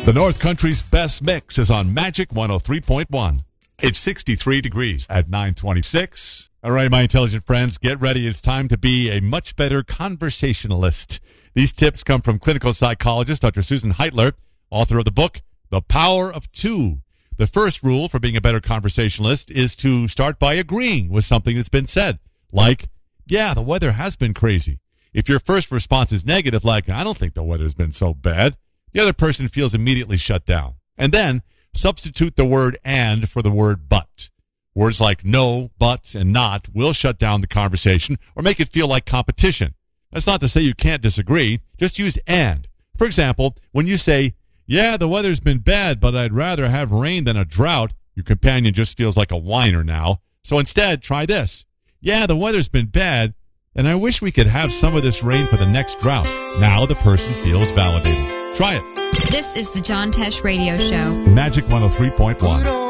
The North Country's best mix is on Magic 103.1. It's 63 degrees at 9:26. All right, my intelligent friends, get ready. It's time to be a much better conversationalist. These tips come from clinical psychologist Dr. Susan Heitler, author of the book, The Power of Two. The first rule for being a better conversationalist is to start by agreeing with something that's been said. Like, yeah, the weather has been crazy. If your first response is negative, like, I don't think the weather's been so bad, the other person feels immediately shut down. And then substitute the word and for the word but. Words like no, but, and not will shut down the conversation or make it feel like competition. That's not to say you can't disagree. Just use and. For example, when you say, yeah, the weather's been bad, but I'd rather have rain than a drought, your companion just feels like a whiner now. So instead, try this. Yeah, the weather's been bad, and I wish we could have some of this rain for the next drought. Now the person feels validated. Try it. This is the John Tesh Radio Show. Magic 103.1.